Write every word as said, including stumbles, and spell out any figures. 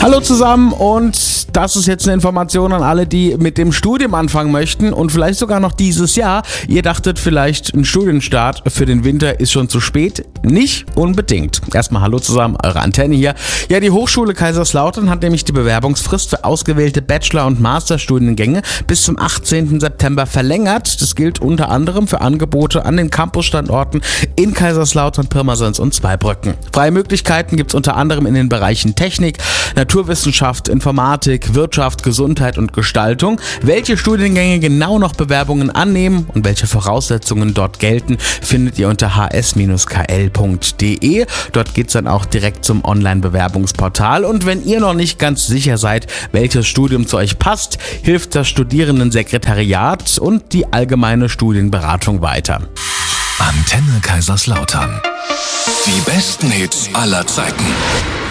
Hallo zusammen, und das ist jetzt eine Information an alle, die mit dem Studium anfangen möchten und vielleicht sogar noch dieses Jahr. Ihr dachtet vielleicht, ein Studienstart für den Winter ist schon zu spät. Nicht unbedingt. Erstmal hallo zusammen, eure Antenne hier. Ja, die Hochschule Kaiserslautern hat nämlich die Bewerbungsfrist für ausgewählte Bachelor- und Masterstudiengänge bis zum achtzehnten September verlängert. Das gilt unter anderem für Angebote an den Campusstandorten in Kaiserslautern, Pirmasens und Zweibrücken. Freie Möglichkeiten gibt es unter anderem in den Bereichen Technik, Naturwissenschaft, Informatik, Wirtschaft, Gesundheit und Gestaltung. Welche Studiengänge genau noch Bewerbungen annehmen und welche Voraussetzungen dort gelten, findet ihr unter h s Bindestrich k l punkt d e. Dort geht's dann auch direkt zum Online-Bewerbungsportal. Und wenn ihr noch nicht ganz sicher seid, welches Studium zu euch passt, hilft das Studierendensekretariat und die allgemeine Studienberatung weiter. Antenne Kaiserslautern. Die besten Hits aller Zeiten.